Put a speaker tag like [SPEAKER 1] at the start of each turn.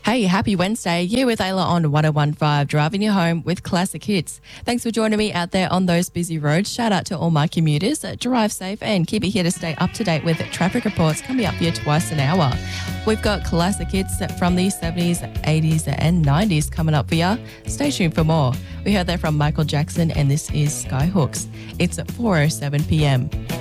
[SPEAKER 1] Hey, happy Wednesday. You with Ayla on 101.5, driving you home with classic hits. Thanks for joining me out there on those busy roads. Shout out to all my commuters. Drive safe and keep it here to stay up to date with traffic reports coming up here twice an hour. We've got classic hits from the 70s, 80s and 90s coming up for you. Stay tuned for more. We heard that from Michael Jackson and this is Skyhooks. It's at 4:07 p.m.